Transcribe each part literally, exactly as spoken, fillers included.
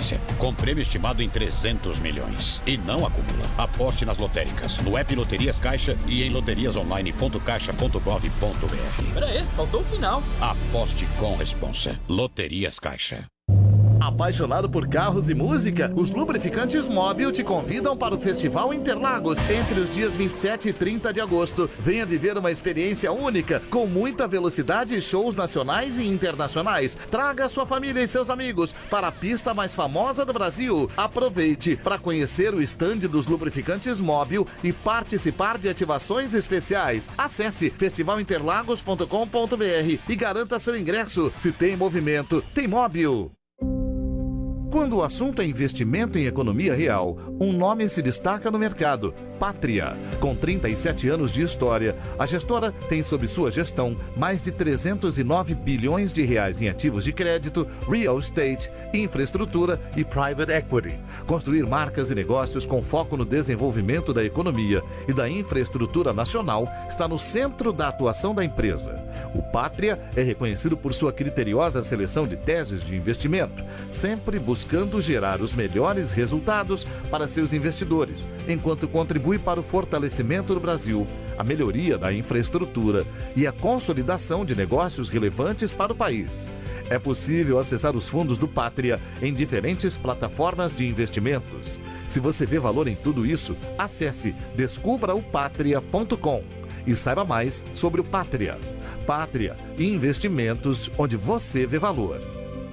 sequência, com prêmio estimado em trezentos milhões. E não acumula. Aposte nas lotéricas, no app Loterias Caixa e em loterias online ponto caixa ponto gov ponto br. Pera aí, faltou o final. Aposte com responsa. Loterias Caixa. Apaixonado por carros e música? Os lubrificantes Móbil te convidam para o Festival Interlagos entre os dias vinte e sete e trinta de agosto. Venha viver uma experiência única, com muita velocidade e shows nacionais e internacionais. Traga sua família e seus amigos para a pista mais famosa do Brasil. Aproveite para conhecer o estande dos lubrificantes Móbil e participar de ativações especiais. Acesse festival interlagos ponto com ponto br e garanta seu ingresso. Se tem movimento, tem Móbil. Quando o assunto é investimento em economia real, um nome se destaca no mercado: Pátria. Com trinta e sete anos de história, a gestora tem sob sua gestão mais de trezentos e nove bilhões de reais em ativos de crédito, real estate, infraestrutura e private equity. Construir marcas e negócios com foco no desenvolvimento da economia e da infraestrutura nacional está no centro da atuação da empresa. O Pátria é reconhecido por sua criteriosa seleção de teses de investimento, sempre buscando buscando gerar os melhores resultados para seus investidores, enquanto contribui para o fortalecimento do Brasil, a melhoria da infraestrutura e a consolidação de negócios relevantes para o país. É possível acessar os fundos do Pátria em diferentes plataformas de investimentos. Se você vê valor em tudo isso, acesse descubra o patria ponto com e saiba mais sobre o Pátria. Pátria, investimentos onde você vê valor.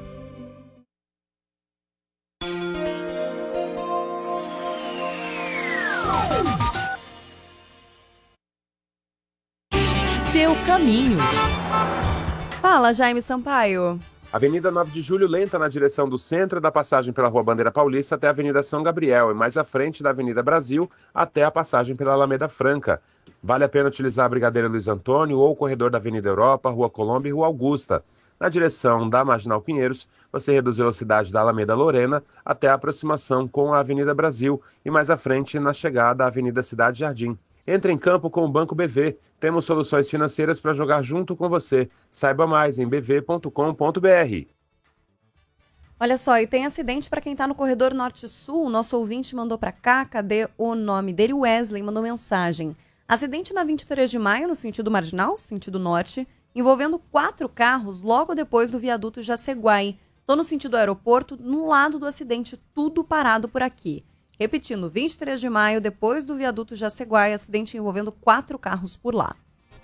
Seu caminho. Fala, Jaime Sampaio. Avenida nove de Julho lenta na direção do centro da passagem pela Rua Bandeira Paulista até a Avenida São Gabriel e mais à frente da Avenida Brasil até a passagem pela Alameda Franca. Vale a pena utilizar a Brigadeiro Luiz Antônio ou o corredor da Avenida Europa, Rua Colômbia e Rua Augusta. Na direção da Marginal Pinheiros, você reduz a velocidade da Alameda Lorena até a aproximação com a Avenida Brasil e mais à frente na chegada à Avenida Cidade Jardim. Entre em campo com o Banco B V. Temos soluções financeiras para jogar junto com você. Saiba mais em b v ponto com ponto b r. Olha só, e tem acidente para quem está no corredor norte-sul. O nosso ouvinte mandou para cá, cadê o nome dele? Wesley mandou mensagem. Acidente na vinte e três de maio, no sentido marginal, sentido norte, envolvendo quatro carros logo depois do viaduto Jaceguai. Tô no sentido aeroporto, no lado do acidente, tudo parado por aqui. Repetindo, vinte e três de maio, depois do viaduto Jaceguai, acidente envolvendo quatro carros por lá.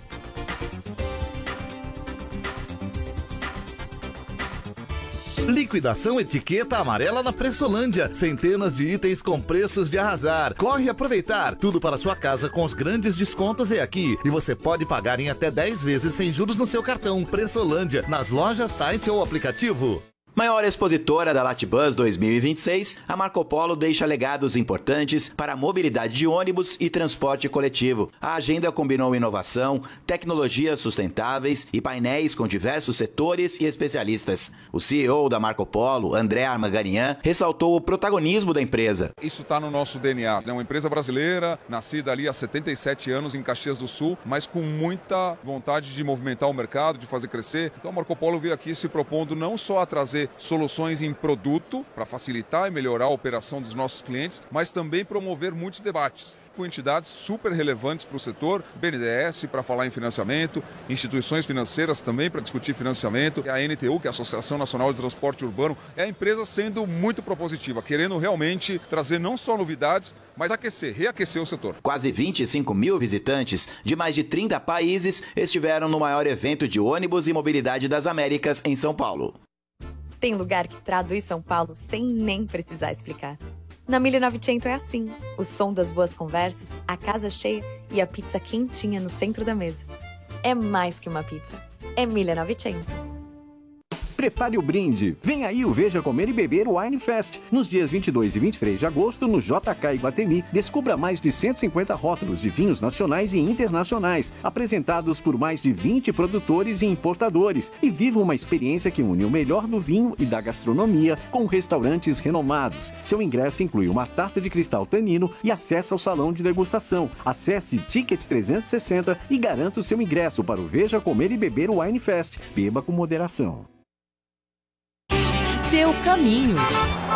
Liquidação etiqueta amarela na Pressolândia. Centenas de itens com preços de arrasar. Corre aproveitar. Tudo para sua casa com os grandes descontos é aqui. E você pode pagar em até dez vezes sem juros no seu cartão. Pressolândia, nas lojas, site ou aplicativo. Maior expositora da Latibus dois mil e vinte e seis, a Marco Polo deixa legados importantes para a mobilidade de ônibus e transporte coletivo. A agenda combinou inovação, tecnologias sustentáveis e painéis com diversos setores e especialistas. O C E O da Marco Polo, André Armaganian, ressaltou o protagonismo da empresa. Isso está no nosso D N A. É uma empresa brasileira, nascida ali há setenta e sete anos em Caxias do Sul, mas com muita vontade de movimentar o mercado, de fazer crescer. Então a Marco Polo veio aqui se propondo não só a trazer soluções em produto para facilitar e melhorar a operação dos nossos clientes, mas também promover muitos debates com entidades super relevantes para o setor, B N D E S para falar em financiamento, instituições financeiras também para discutir financiamento, a N T U, que é a Associação Nacional de Transporte Urbano, é a empresa sendo muito propositiva, querendo realmente trazer não só novidades, mas aquecer, reaquecer o setor. Quase vinte e cinco mil visitantes de mais de trinta países estiveram no maior evento de ônibus e mobilidade das Américas em São Paulo. Tem lugar que traduz São Paulo sem nem precisar explicar. Na mille e novecentos é assim. O som das boas conversas, a casa cheia e a pizza quentinha no centro da mesa. É mais que uma pizza. É mille e novecentos. Prepare o brinde. Vem aí o Veja Comer e Beber Wine Fest. Nos dias vinte e dois e vinte e três de agosto, no J K Iguatemi, descubra mais de cento e cinquenta rótulos de vinhos nacionais e internacionais, apresentados por mais de vinte produtores e importadores. E viva uma experiência que une o melhor do vinho e da gastronomia com restaurantes renomados. Seu ingresso inclui uma taça de cristal tanino e acesso ao salão de degustação. Acesse Ticket trezentos e sessenta e garanta o seu ingresso para o Veja Comer e Beber Wine Fest. Beba com moderação. Seu caminho.